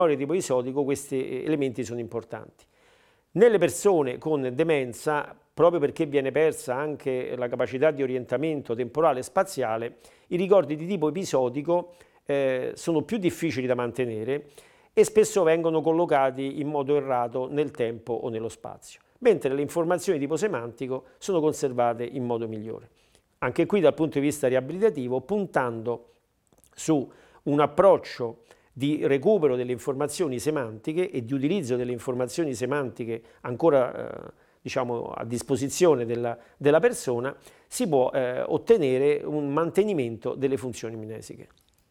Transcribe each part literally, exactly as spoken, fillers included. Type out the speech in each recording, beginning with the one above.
tipo episodico questi elementi sono importanti. Nelle persone con demenza, proprio perché viene persa anche la capacità di orientamento temporale e spaziale, i ricordi di tipo episodico eh, sono più difficili da mantenere e spesso vengono collocati in modo errato nel tempo o nello spazio, mentre le informazioni di tipo semantico sono conservate in modo migliore. Anche qui dal punto di vista riabilitativo, puntando su un approccio di recupero delle informazioni semantiche e di utilizzo delle informazioni semantiche ancora eh, diciamo, a disposizione della, della persona, si può eh, ottenere un mantenimento delle funzioni mnesiche.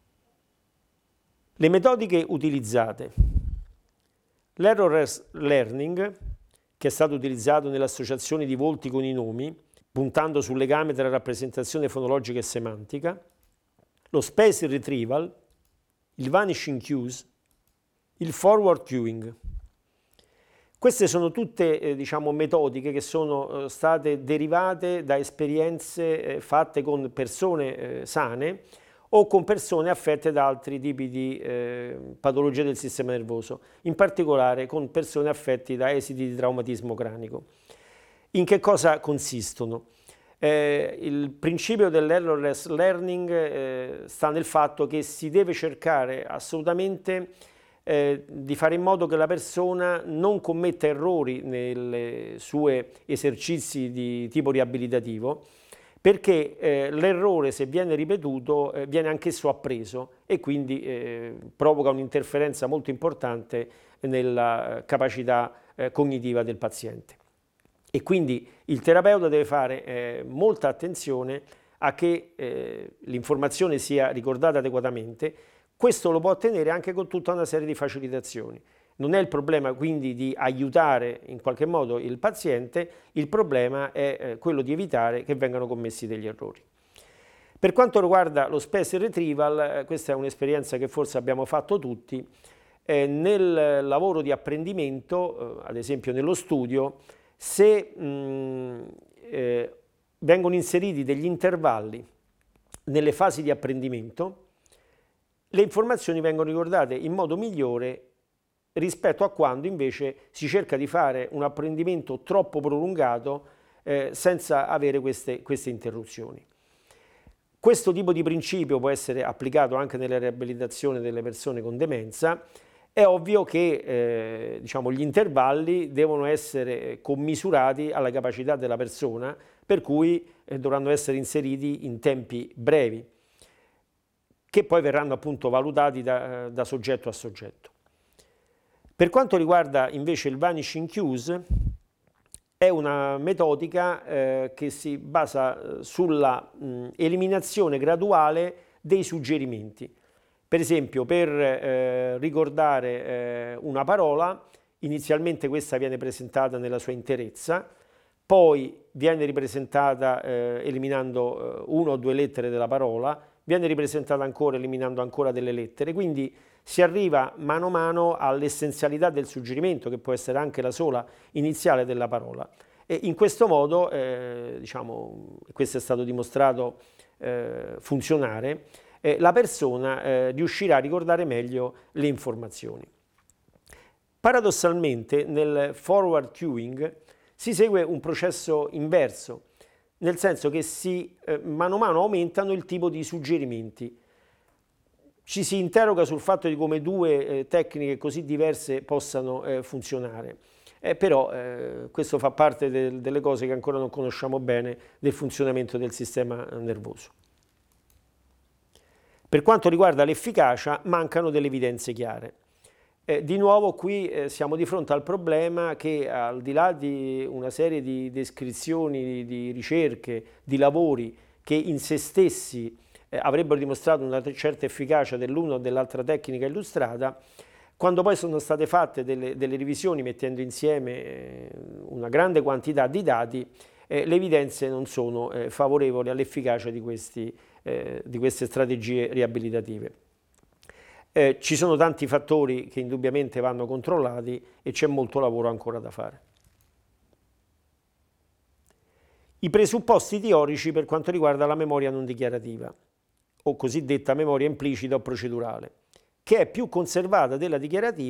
Le metodiche utilizzate. L'errorless learning, che è stato utilizzato nell'associazione di volti con i nomi, puntando sul legame tra rappresentazione fonologica e semantica, lo space retrieval, il vanishing cues, il forward queuing. Queste sono tutte eh, diciamo, metodiche che sono eh, state derivate da esperienze eh, fatte con persone eh, sane o con persone affette da altri tipi di eh, patologie del sistema nervoso, in particolare con persone affette da esiti di traumatismo cranico. In che cosa consistono? Eh, il principio dell'errorless learning eh, sta nel fatto che si deve cercare assolutamente eh, di fare in modo che la persona non commetta errori nei suoi esercizi di tipo riabilitativo, perché eh, l'errore, se viene ripetuto, eh, viene anch'esso appreso e quindi eh, provoca un'interferenza molto importante nella capacità eh, cognitiva del paziente. E quindi il terapeuta deve fare eh, molta attenzione a che eh, l'informazione sia ricordata adeguatamente. Questo lo può ottenere anche con tutta una serie di facilitazioni. Non è il problema quindi di aiutare in qualche modo il paziente, il problema è eh, quello di evitare che vengano commessi degli errori. Per quanto riguarda lo space retrieval, eh, questa è un'esperienza che forse abbiamo fatto tutti, eh, nel lavoro di apprendimento, eh, ad esempio nello studio, se mh, eh, vengono inseriti degli intervalli nelle fasi di apprendimento, le informazioni vengono ricordate in modo migliore rispetto a quando invece si cerca di fare un apprendimento troppo prolungato eh, senza avere queste, queste interruzioni. Questo tipo di principio può essere applicato anche nella riabilitazione delle persone con demenza. È ovvio che eh, diciamo, gli intervalli devono essere commisurati alla capacità della persona, per cui eh, dovranno essere inseriti in tempi brevi, che poi verranno appunto valutati da, da soggetto a soggetto. Per quanto riguarda invece il vanishing cues, è una metodica eh, che si basa sulla mh, eliminazione graduale dei suggerimenti. Per esempio, per eh, ricordare eh, una parola, inizialmente questa viene presentata nella sua interezza, poi viene ripresentata eh, eliminando eh, una o due lettere della parola, viene ripresentata ancora eliminando ancora delle lettere, quindi si arriva mano a mano all'essenzialità del suggerimento, che può essere anche la sola iniziale della parola. E in questo modo, eh, diciamo, questo è stato dimostrato eh, funzionare, Eh, la persona eh, riuscirà a ricordare meglio le informazioni. Paradossalmente nel forward queuing si segue un processo inverso, nel senso che si eh, mano a mano aumentano il tipo di suggerimenti. Ci si interroga sul fatto di come due eh, tecniche così diverse possano eh, funzionare, eh, però eh, questo fa parte de- delle cose che ancora non conosciamo bene del funzionamento del sistema nervoso. Per quanto riguarda l'efficacia, mancano delle evidenze chiare. Eh, di nuovo qui eh, siamo di fronte al problema che, al di là di una serie di descrizioni, di ricerche, di lavori che in se stessi eh, avrebbero dimostrato una certa efficacia dell'una o dell'altra tecnica illustrata, quando poi sono state fatte delle, delle revisioni mettendo insieme eh, una grande quantità di dati, eh, le evidenze non sono eh, favorevoli all'efficacia di questi Eh, di queste strategie riabilitative. Eh, ci sono tanti fattori che indubbiamente vanno controllati e c'è molto lavoro ancora da fare. I presupposti teorici per quanto riguarda la memoria non dichiarativa, o cosiddetta memoria implicita o procedurale. che è più conservata della dichiarativa